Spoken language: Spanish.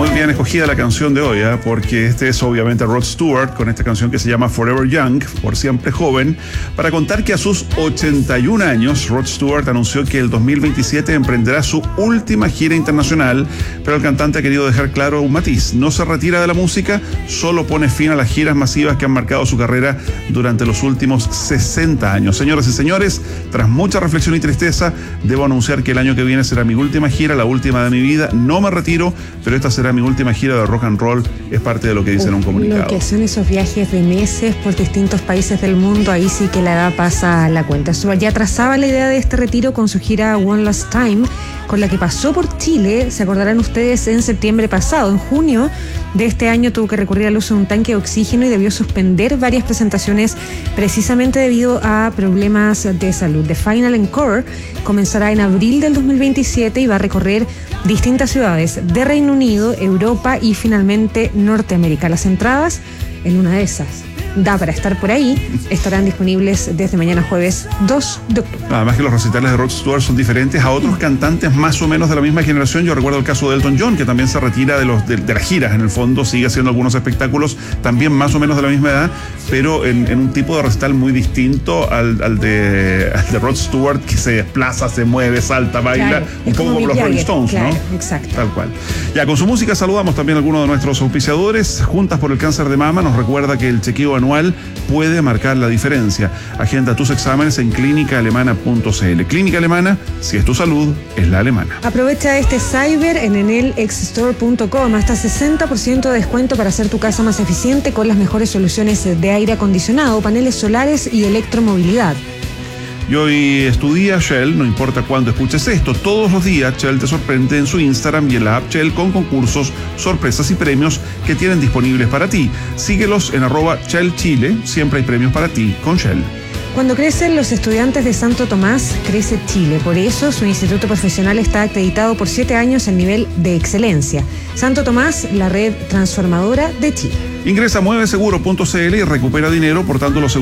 muy bien escogida la canción de hoy, porque este es obviamente Rod Stewart con esta canción que se llama Forever Young, por siempre joven, para contar que a sus 81 años Rod Stewart anunció que el 2027 emprenderá su última gira internacional, pero el cantante ha querido dejar claro un matiz: no se retira de la música, solo pone fin a las giras masivas que han marcado su carrera durante los últimos 60 años. Señoras y señores, tras mucha reflexión y tristeza, debo anunciar que el año que viene será mi última gira, la última de mi vida. No me retiro, pero esta será mi última gira de rock and roll. Es parte de lo que dice en un comunicado. Lo que son esos viajes de meses por distintos países del mundo, ahí sí que la edad pasa la cuenta. Stewart ya trazaba la idea de este retiro con su gira One Last Time, con la que pasó por Chile, se acordarán ustedes, en septiembre pasado. En junio de este año tuvo que recurrir al uso de un tanque de oxígeno y debió suspender varias presentaciones precisamente debido a problemas de salud. The Final Encore comenzará en abril del 2027 y va a recorrer distintas ciudades de Reino Unido, Europa y finalmente Norteamérica. Las entradas, en una de esas, da para estar por ahí, estarán disponibles desde mañana jueves 2 de octubre. Además que los recitales de Rod Stewart son diferentes a otros cantantes más o menos de la misma generación. Yo recuerdo el caso de Elton John, que también se retira de las giras, en el fondo sigue haciendo algunos espectáculos también más o menos de la misma edad, pero en un tipo de recital muy distinto al de Rod Stewart, que se desplaza, se mueve, salta, baila, claro, un poco como los Rolling Stones, claro, ¿no? Exacto. Tal cual. Ya, con su música saludamos también a algunos de nuestros auspiciadores. Juntas por el Cáncer de Mama nos recuerda que el chequeo anual puede marcar la diferencia. Agenda tus exámenes en clínicaalemana.cl. Clínica Alemana, si es tu salud, es la alemana. Aprovecha este cyber en enelxstore.com. Hasta 60% de descuento para hacer tu casa más eficiente con las mejores soluciones de aire acondicionado, paneles solares y electromovilidad. Y hoy estudia Shell, no importa cuándo escuches esto, todos los días Shell te sorprende en su Instagram y en la app Shell con concursos, sorpresas y premios que tienen disponibles para ti. Síguelos en @ShellChile, siempre hay premios para ti con Shell. Cuando crecen los estudiantes de Santo Tomás, crece Chile. Por eso, su instituto profesional está acreditado por 7 años en nivel de excelencia. Santo Tomás, la red transformadora de Chile. Ingresa a mueveseguro.cl y recupera dinero portando los seguros